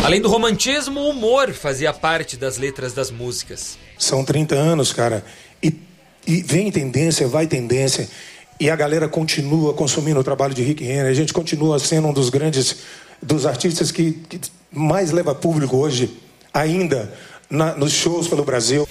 Além do romantismo, o humor fazia parte das letras das músicas. São 30 anos, cara, e vem tendência, vai tendência, e a galera continua consumindo o trabalho de Rick Renner. A gente continua sendo um dos artistas que mais leva público hoje, ainda, nos shows pelo Brasil.